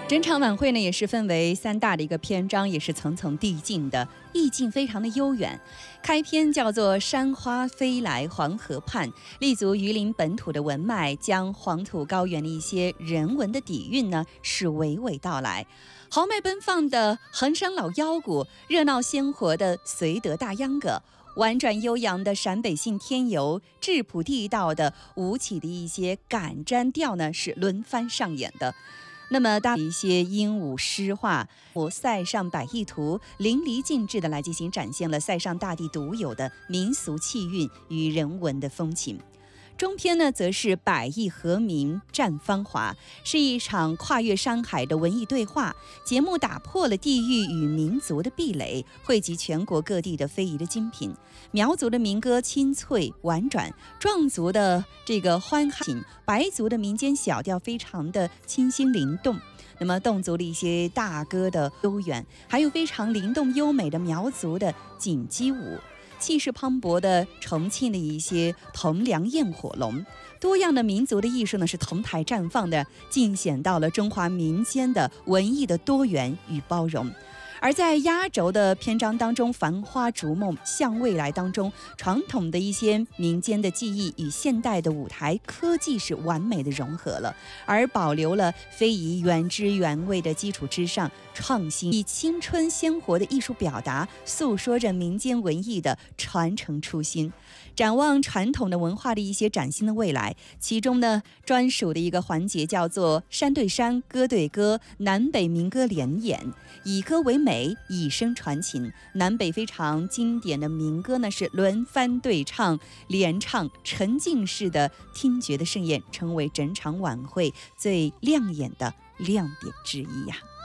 整场晚会呢也是分为3大的一个篇章，也是层层递进的，意境非常的悠远。开篇叫做山花飞来黄河畔，立足榆林本土的文脉，将黄土高原的一些人文的底蕴呢是娓娓道来。豪迈奔放的衡山老腰鼓，热闹鲜活的绥德大秧歌，婉转悠扬的陕北信天游，质朴地道的吴起的一些赶毡调呢是轮番上演的。那么搭一些鹦鹉诗画或塞上百艺图，淋漓尽致的来进行展现了塞上大地独有的民俗气韵与人文的风情。中篇呢，则是百艺和鸣绽芳华，是一场跨越山海的文艺对话。节目打破了地域与民族的壁垒，汇集全国各地的非遗的精品。苗族的民歌清脆婉转，壮族的这个欢欣，白族的民间小调非常的清新灵动。那么侗族的一些大歌的悠远，还有非常灵动优美的苗族的锦鸡舞。气势磅礴的重庆的一些铜梁焰火龙，多样的民族的艺术呢是同台绽放的，尽显到了中华民间的文艺的多元与包容。而在压轴的篇章当中，繁花逐梦向未来当中，传统的一些民间的技艺与现代的舞台科技是完美的融合了，而保留了非遗原汁原味的基础之上，创新以青春鲜活的艺术表达，诉说着民间文艺的传承初心。展望传统的文化的一些崭新的未来，其中呢专属的一个环节叫做山对山，歌对歌，南北民歌联演，以歌为美，以声传情。南北非常经典的民歌呢是轮番对唱联唱，沉浸式的听觉的盛宴，成为整场晚会最亮眼的亮点之一呀。